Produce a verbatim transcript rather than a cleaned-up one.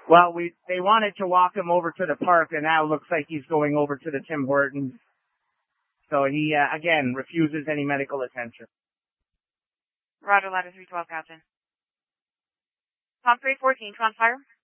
Well, we they wanted to walk him over to the park, and now it looks like he's going over to the Tim Hortons. So he, uh, again, refuses any medical attention. Roger, ladder three twelve, Captain. Tom three fourteen, Tron Fire.